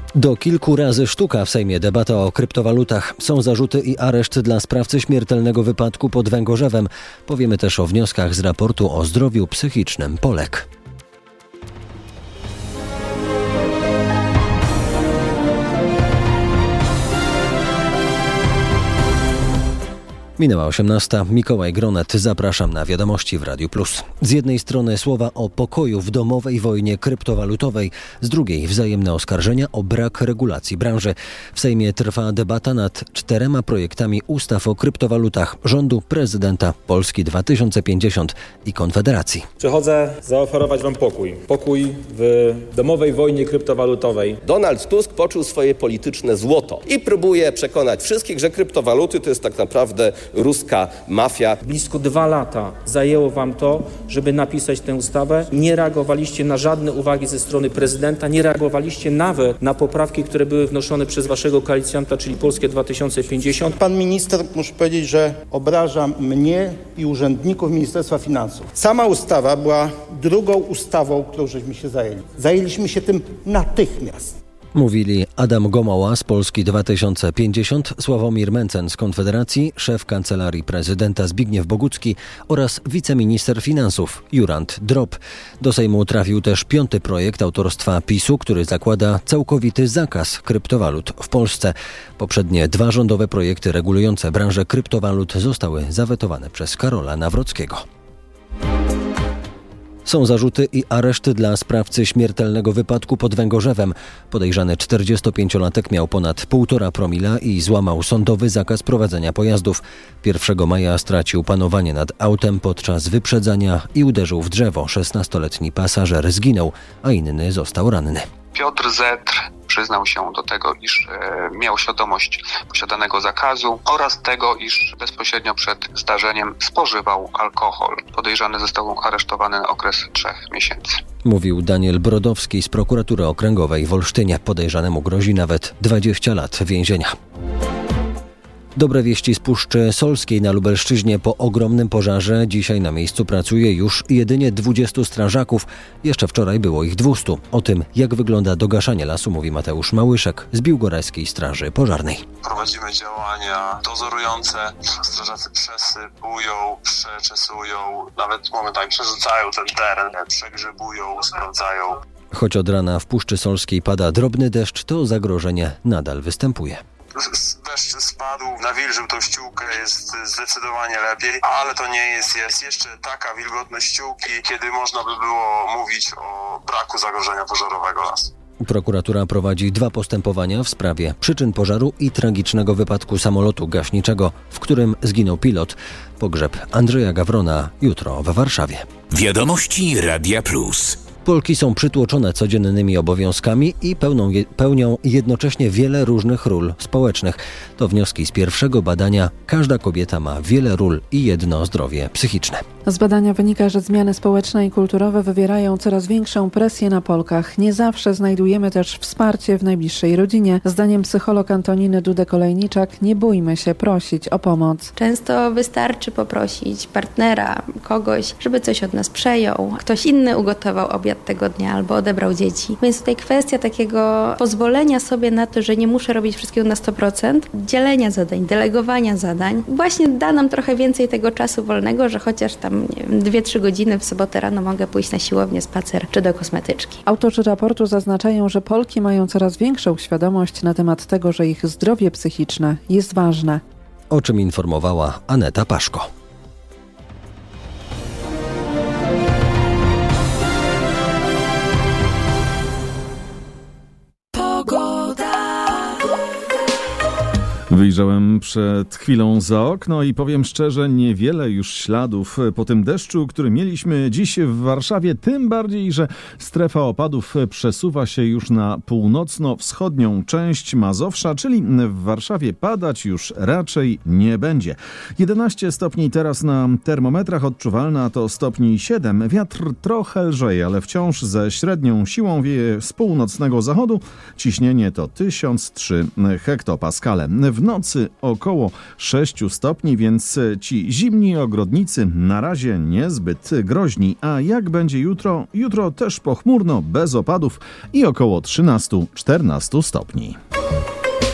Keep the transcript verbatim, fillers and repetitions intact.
Do kilku razy sztuka w Sejmie debata o kryptowalutach. Są zarzuty i areszt dla sprawcy śmiertelnego wypadku pod Węgorzewem. Powiemy też o wnioskach z raportu o zdrowiu psychicznym Polek. Minęła osiemnasta. Mikołaj Gronet. Zapraszam na Wiadomości w Radiu Plus. Z jednej strony słowa o pokoju w domowej wojnie kryptowalutowej, z drugiej wzajemne oskarżenia o brak regulacji branży. W Sejmie trwa debata nad czterema projektami ustaw o kryptowalutach rządu, prezydenta Polski dwa tysiące pięćdziesiąt i Konfederacji. Przychodzę zaoferować wam pokój. Pokój w domowej wojnie kryptowalutowej. Donald Tusk poczuł swoje polityczne złoto i próbuje przekonać wszystkich, że kryptowaluty to jest tak naprawdę ruska mafia. Blisko dwa lata zajęło wam to, żeby napisać tę ustawę. Nie reagowaliście na żadne uwagi ze strony prezydenta, nie reagowaliście nawet na poprawki, które były wnoszone przez waszego koalicjanta, czyli Polskie dwa tysiące pięćdziesiąt. Pan minister, muszę powiedzieć, że obraża mnie i urzędników Ministerstwa Finansów. Sama ustawa była drugą ustawą, którą żeśmy się zajęli. Zajęliśmy się tym natychmiast. Mówili Adam Gomoła z Polski dwa tysiące pięćdziesiąt, Sławomir Mencen z Konfederacji, szef Kancelarii Prezydenta Zbigniew Bogucki oraz wiceminister finansów Jurand Drop. Do Sejmu trafił też piąty projekt autorstwa PiSu, który zakłada całkowity zakaz kryptowalut w Polsce. Poprzednie dwa rządowe projekty regulujące branżę kryptowalut zostały zawetowane przez Karola Nawrockiego. Są zarzuty i areszt dla sprawcy śmiertelnego wypadku pod Węgorzewem. Podejrzany czterdziestopięciolatek miał ponad półtora promila i złamał sądowy zakaz prowadzenia pojazdów. pierwszego maja stracił panowanie nad autem podczas wyprzedzania i uderzył w drzewo. szesnastoletni pasażer zginął, a inny został ranny. Piotr Zetr przyznał się do tego, iż e, miał świadomość posiadanego zakazu oraz tego, iż bezpośrednio przed zdarzeniem spożywał alkohol. Podejrzany został aresztowany na okres trzech miesięcy. Mówił Daniel Brodowski z Prokuratury Okręgowej w Olsztynie. Podejrzanemu grozi nawet dwadzieścia lat więzienia. Dobre wieści z Puszczy Solskiej na Lubelszczyźnie. Po ogromnym pożarze dzisiaj na miejscu pracuje już jedynie dwudziestu strażaków. Jeszcze wczoraj było ich dwieście. O tym, jak wygląda dogaszanie lasu, mówi Mateusz Małyszek z Biłgorajskiej Straży Pożarnej. Prowadzimy działania dozorujące. Strażacy przesypują, przeczesują, nawet momentami przerzucają ten teren, przegrzebują, sprawdzają. Choć od rana w Puszczy Solskiej pada drobny deszcz, to zagrożenie nadal występuje. Deszcz spadł, nawilżył tą ściółkę, jest zdecydowanie lepiej, ale to nie jest, jest jeszcze taka wilgotność ściółki, kiedy można by było mówić o braku zagrożenia pożarowego lasu. Prokuratura prowadzi dwa postępowania w sprawie przyczyn pożaru i tragicznego wypadku samolotu gaśniczego, w którym zginął pilot. Pogrzeb Andrzeja Gawrona jutro w Warszawie. Wiadomości Radia Plus. Polki są przytłoczone codziennymi obowiązkami i pełną, pełnią jednocześnie wiele różnych ról społecznych. To wnioski z pierwszego badania Każda kobieta ma wiele ról i jedno zdrowie psychiczne. Z badania wynika, że zmiany społeczne i kulturowe wywierają coraz większą presję na Polkach. Nie zawsze znajdujemy też wsparcie w najbliższej rodzinie. Zdaniem psycholog Antoniny Dudę-Kolejniczak, nie bójmy się prosić o pomoc. Często wystarczy poprosić partnera, kogoś, żeby coś od nas przejął. Ktoś inny ugotował obiad tego dnia albo odebrał dzieci. Więc tutaj kwestia takiego pozwolenia sobie na to, że nie muszę robić wszystkiego na sto procent, dzielenia zadań, delegowania zadań. Właśnie da nam trochę więcej tego czasu wolnego, że chociaż tam nie wiem, dwie trzy godziny w sobotę rano mogę pójść na siłownię, spacer czy do kosmetyczki. Autorzy raportu zaznaczają, że Polki mają coraz większą świadomość na temat tego, że ich zdrowie psychiczne jest ważne. O czym informowała Aneta Paszko. Wyjrzałem przed chwilą za okno i powiem szczerze, niewiele już śladów po tym deszczu, który mieliśmy dziś w Warszawie, tym bardziej, że strefa opadów przesuwa się już na północno-wschodnią część Mazowsza, czyli w Warszawie padać już raczej nie będzie. jedenaście stopni teraz na termometrach, odczuwalna to stopni siedem. Wiatr trochę lżej, ale wciąż ze średnią siłą wieje z północnego zachodu. Ciśnienie to tysiąc trzy hektopaskale. W w nocy około sześć stopni, więc ci zimni ogrodnicy na razie niezbyt groźni. A jak będzie jutro? Jutro też pochmurno, bez opadów i około trzynaście czternaście stopni.